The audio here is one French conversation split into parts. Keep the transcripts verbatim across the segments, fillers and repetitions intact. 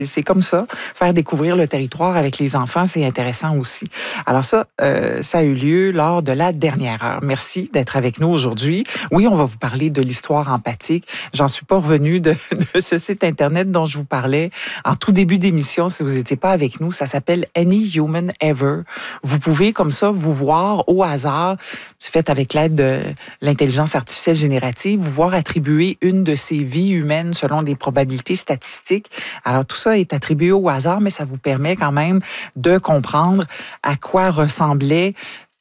C'est comme ça. Faire découvrir le territoire avec les enfants, c'est intéressant aussi. Alors ça, euh, ça a eu lieu lors de la dernière heure. Merci d'être avec nous aujourd'hui. Oui, on va vous parler de l'histoire empathique. J'en suis pas revenue de, de ce site Internet dont je vous parlais en tout début d'émission. Si vous n'étiez pas avec nous, ça s'appelle Any Human Ever. Vous pouvez comme ça vous voir au hasard, c'est fait avec l'aide de l'intelligence artificielle générative, vous voir attribuer une de ces vies humaines selon des probabilités statistiques. Alors tout ça est attribué au hasard, mais ça vous permet quand même de comprendre à quoi ressemblaient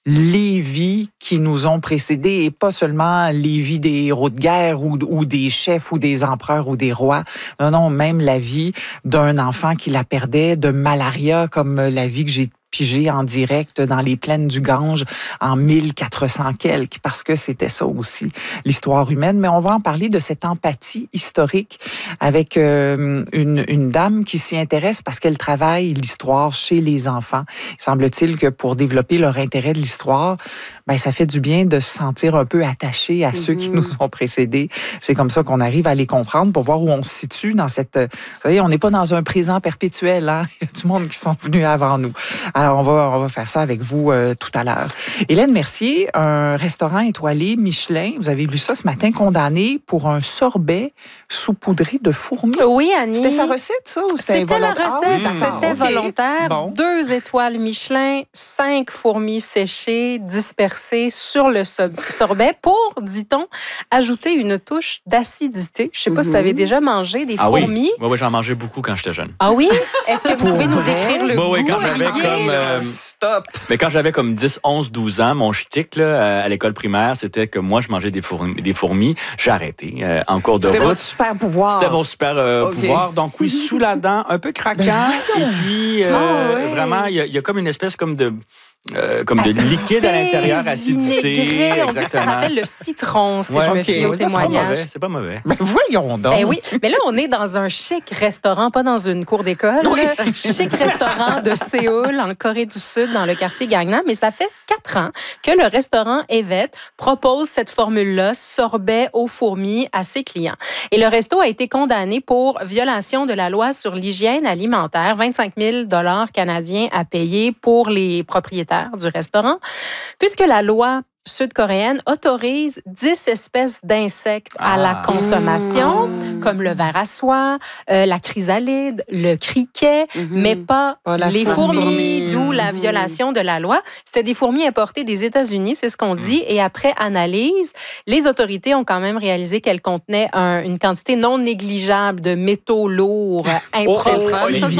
les vies qui nous ont précédés et pas seulement les vies des héros de guerre ou, ou des chefs ou des empereurs ou des rois. Non, non, même la vie d'un enfant qui la perdait, de malaria comme la vie que j'ai pigé en direct dans les plaines du Gange en mille quatre cents quelques, parce que c'était ça aussi, l'histoire humaine. Mais on va en parler de cette empathie historique avec euh, une, une dame qui s'y intéresse parce qu'elle travaille l'histoire chez les enfants. Il semble-t-il que pour développer leur intérêt de l'histoire, ben, ça fait du bien de se sentir un peu attaché à mm-hmm. ceux qui nous ont précédés. C'est comme ça qu'on arrive à les comprendre pour voir où on se situe dans cette... Vous savez, on n'est pas dans un présent perpétuel, hein? Il y a du monde qui sont venus avant nous. Alors, on va, on va faire ça avec vous euh, tout à l'heure. Hélène Mercier, un restaurant étoilé Michelin, vous avez lu ça ce matin, condamné pour un sorbet saupoudré de fourmis. Oui, Annie. C'était sa recette, ça? Ou c'était c'était la recette, ah, oui, c'était okay. volontaire. Bon. Deux étoiles Michelin, cinq fourmis séchées, dispersées sur le sorbet pour, dit-on, ajouter une touche d'acidité. Je ne sais pas mm-hmm. si vous avez déjà mangé des ah, fourmis. Oui, oui, oui, j'en mangeais beaucoup quand j'étais jeune. Ah oui? Est-ce que vous pouvez nous décrire le oui, goût, oui, quand j'avais Olivier? comme... Euh, Stop! Mais quand j'avais comme dix, onze, douze ans, mon shtick là, à l'école primaire, c'était que moi, je mangeais des fourmis. Des fourmis. J'ai arrêté euh, en cours de route. C'était votre super pouvoir. C'était mon super euh, okay. pouvoir. Donc oui, sous la dent, un peu craquant. Ben, et puis, euh, oh, oui. vraiment, il y, y a comme une espèce comme de... Euh, comme acidité, de liquide à l'intérieur, acidité. Vinaigré, on dit que ça rappelle le citron, si ouais, je me okay. fie au oui, témoignage. C'est pas mauvais. Ben voyons donc. Ben oui, mais là, on est dans un chic restaurant, pas dans une cour d'école. Oui. Chic restaurant de Séoul, en Corée du Sud, dans le quartier Gangnam. Mais ça fait quatre ans que le restaurant Evet propose cette formule-là, sorbet aux fourmis, à ses clients. Et le resto a été condamné pour violation de la loi sur l'hygiène alimentaire, vingt-cinq mille dollars canadiens à payer pour les propriétaires du restaurant, puisque la loi sud-coréenne autorise dix espèces d'insectes à ah. la consommation, mmh. comme le ver à soie, euh, la chrysalide, le criquet, mmh. mais pas, pas les fourmi. fourmis, mmh. d'où la violation de la loi. C'était des fourmis importées des États-Unis, c'est ce qu'on dit, et après analyse, les autorités ont quand même réalisé qu'elles contenaient un, une quantité non négligeable de métaux lourds impropres. Oh, oh, ça,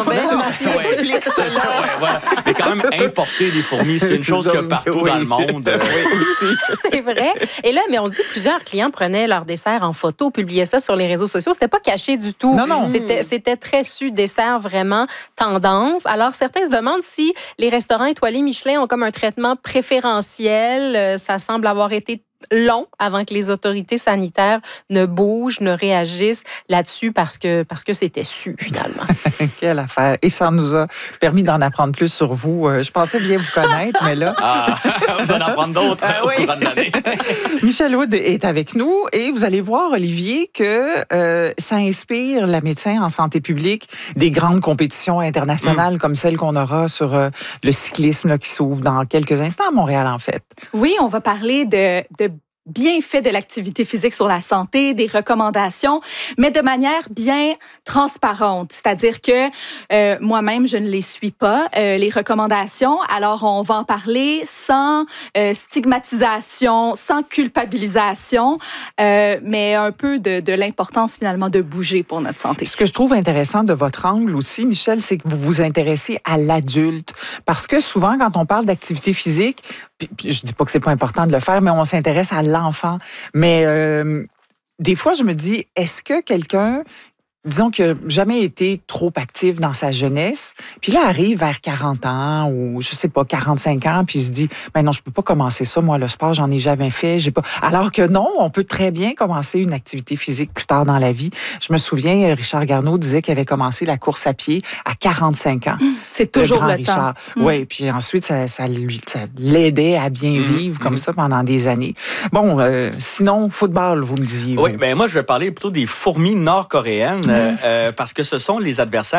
ça explique cela. Ouais, voilà. Mais quand même, importer des fourmis, c'est une chose qu'il y a partout dans le monde. C'est vrai. Et là, mais on dit plusieurs clients prenaient leur dessert en photo, publiaient ça sur les réseaux sociaux. C'était pas caché du tout. Non, non. C'était, c'était très su, dessert vraiment tendance. Alors, certains se demandent si les restaurants étoilés Michelin ont comme un traitement préférentiel. Ça semble avoir été long avant que les autorités sanitaires ne bougent, ne réagissent là-dessus parce que, parce que c'était su, finalement. Quelle affaire. Et ça nous a permis d'en apprendre plus sur vous. Je pensais bien vous connaître, mais là... Ah, vous allez en apprendre d'autres ah, oui. au courant de l'année. Michel Wood est avec nous et vous allez voir, Olivier, que euh, ça inspire la médecin en santé publique des grandes compétitions internationales mm. comme celle qu'on aura sur euh, le cyclisme là, qui s'ouvre dans quelques instants à Montréal, en fait. Oui, on va parler de... de bienfaits de l'activité physique sur la santé, des recommandations, mais de manière bien transparente. C'est-à-dire que euh, moi-même, je ne les suis pas, euh, les recommandations. Alors, on va en parler sans euh, stigmatisation, sans culpabilisation, euh, mais un peu de, de l'importance finalement de bouger pour notre santé. Ce que je trouve intéressant de votre angle aussi, Michel, c'est que vous vous intéressez à l'adulte. Parce que souvent, quand on parle d'activité physique, puis je dis pas que c'est pas important de le faire, mais on s'intéresse à l'enfant. Mais euh, des fois, je me dis, est-ce que quelqu'un, disons qu'il n'a jamais été trop actif dans sa jeunesse, puis là, arrive vers quarante ans ou, je sais pas, quarante-cinq ans, puis il se dit, ben non, je peux pas commencer ça, moi, le sport, j'en ai jamais fait, j'ai pas... Alors que non, on peut très bien commencer une activité physique plus tard dans la vie. Je me souviens, Richard Garneau disait qu'il avait commencé la course à pied à quarante-cinq ans. C'est toujours le, le temps. Mmh. Oui, puis ensuite, ça, ça, lui, ça l'aidait à bien mmh. vivre comme mmh. ça pendant des années. Bon, euh, sinon, football, vous me disiez. Oui, bien moi, je vais parler plutôt des fourmis nord-coréennes. euh, parce que ce sont les adversaires